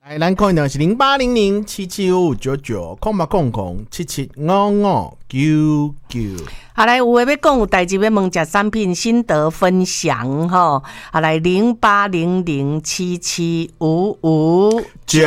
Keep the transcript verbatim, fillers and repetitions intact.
哎，咱看的是零八零零七七五五九九空八空空七七五五九九。 好来，有话要讲，有代志要问，食产品心得分享吼。好来，零八零零七七五五九。